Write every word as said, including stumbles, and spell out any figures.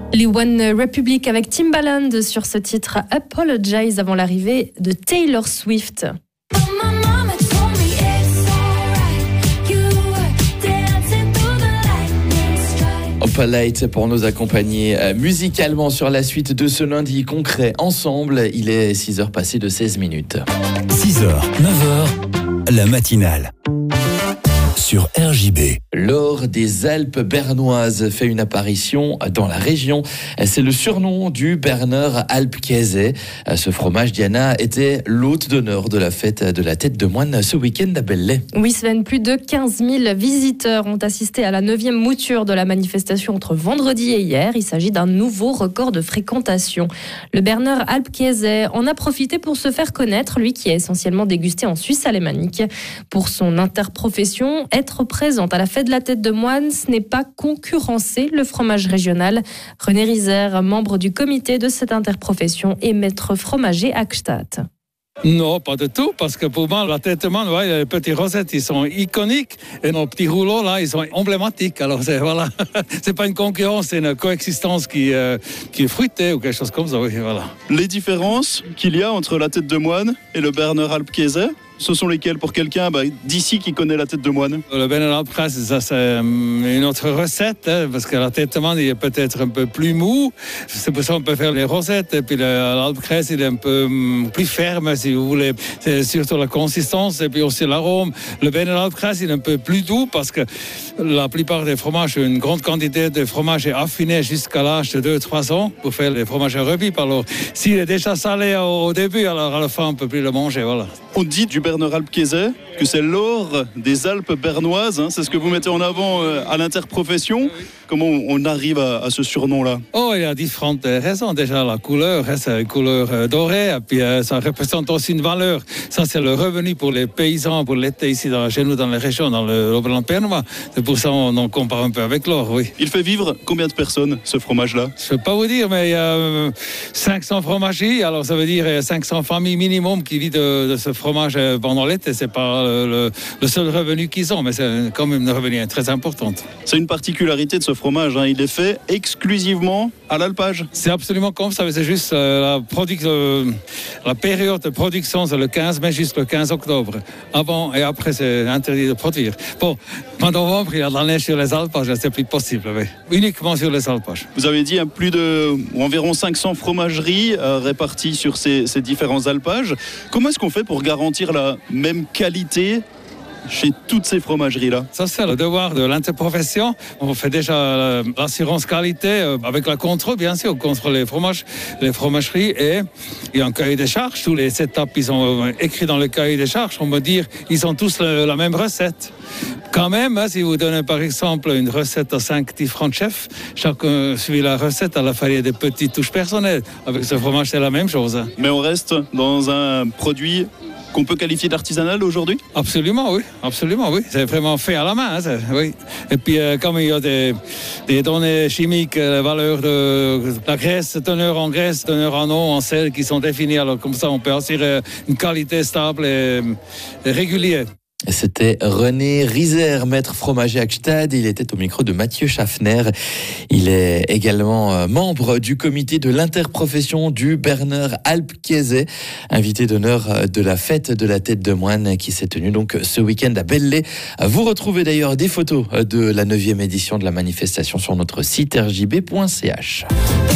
Les One Republic avec Timbaland sur ce titre Apologize avant l'arrivée de Taylor Swift. Polite pour nous accompagner musicalement sur la suite de ce lundi concret ensemble. Il est six heures passées de seize minutes. six heures, neuf heures, la matinale. Sur R J B. L'or des Alpes bernoises fait une apparition dans la région. C'est le surnom du Berner Alpkäse. Ce fromage, Diana, était l'hôte d'honneur de la fête de la tête de moine ce week-end à Belley. Oui, Sven, plus de quinze mille visiteurs ont assisté à la neuvième mouture de la manifestation entre vendredi et hier. Il s'agit d'un nouveau record de fréquentation. Le Berner Alpkäse en a profité pour se faire connaître, lui qui est essentiellement dégusté en Suisse alémanique. Pour son interprofession, être présente à la fête de la tête de moine, ce n'est pas concurrencer le fromage régional. René Rizer, membre du comité de cette interprofession et maître fromager à Gstaad. Non, pas du tout, parce que pour moi, la tête de moine, ouais, les petits rosettes, ils sont iconiques, et nos petits rouleaux, là, ils sont emblématiques. Alors, c'est, voilà, c'est pas une concurrence, c'est une coexistence qui, euh, qui est fruitée ou quelque chose comme ça, oui, voilà. Les différences qu'il y a entre la tête de moine et le Berner Alpkäse, ce sont lesquels pour quelqu'un bah, d'ici qui connaît la tête de moine? Le Berner Alpkäse, ça c'est une autre recette, hein, parce que la tête de moine il est peut-être un peu plus mou. C'est pour ça qu'on peut faire les rosettes. Et puis l'Alpkäse, il est un peu plus ferme, si vous voulez. C'est surtout la consistance et puis aussi l'arôme. Le Berner Alpkäse, il est un peu plus doux parce que la plupart des fromages, une grande quantité de fromage est affiné jusqu'à l'âge de deux à trois ans pour faire les fromages à rubis. Alors, s'il est déjà salé au début, alors à la fin, on ne peut plus le manger. Voilà. On dit du Berner Alpkäse que c'est l'or des Alpes bernoises, hein, c'est ce que vous mettez en avant euh, à l'interprofession. Oui. Comment on arrive à, à ce surnom-là? Oh, il y a différentes raisons. Déjà, la couleur, hein, c'est une couleur euh, dorée, et puis euh, ça représente aussi une valeur. Ça, c'est le revenu pour les paysans, pour l'été ici dans, chez nous dans les régions, dans le Oberland bernois. C'est pour ça qu'on on compare un peu avec l'or, oui. Il fait vivre combien de personnes, ce fromage-là? Je ne peux pas vous dire, mais il y a euh, cinq cents fromageries, alors ça veut dire cinq cents familles minimum qui vivent de, de ce fromage pendant l'été. C'est pas le, le seul revenu qu'ils ont, mais c'est quand même un revenu très important. C'est une particularité de ce fromage, hein. Il est fait exclusivement à l'alpage. C'est absolument comme ça, c'est juste euh, la, produc- euh, la période de production, c'est le quinze mai jusqu'au quinze octobre. Avant et après, c'est interdit de produire. Bon, en novembre, il y a de la neige sur les alpages, c'est plus possible, mais uniquement sur les alpages. Vous avez dit hein, plus de ou environ cinq cents fromageries euh, réparties sur ces, ces différents alpages. Comment est-ce qu'on fait pour garantir la même qualité chez toutes ces fromageries-là? Ça, c'est le devoir de l'interprofession. On fait déjà l'assurance qualité avec la contrôle, bien sûr. On contrôle les fromages, les fromageries et il y a un cahier des charges. Tous les étapes, ils sont écrits dans le cahier des charges. On me dire, ils ont tous le, la même recette. Quand même, hein, si vous donnez par exemple une recette à cinq petits francs de chef, chacun suit la recette, à la fois il y a des petites touches personnelles. Avec ce fromage, c'est la même chose. Mais on reste dans un produit qu'on peut qualifier d'artisanal aujourd'hui? Absolument, oui. Absolument, oui. C'est vraiment fait à la main. Hein, oui. Et puis, euh, comme il y a des, des données chimiques, la valeur de la graisse, teneur en graisse, teneur en eau, en sel, qui sont définies, alors comme ça, on peut assurer une qualité stable et, et régulière. C'était René Rizer, maître fromager à Gstaad. Il était au micro de Mathieu Schaffner. Il est également membre du comité de l'interprofession du Berner Alpkäse, invité d'honneur de la fête de la tête de moine qui s'est tenue donc ce week-end à Belley. Vous retrouvez d'ailleurs des photos de la neuvième édition de la manifestation sur notre site r j b point c h.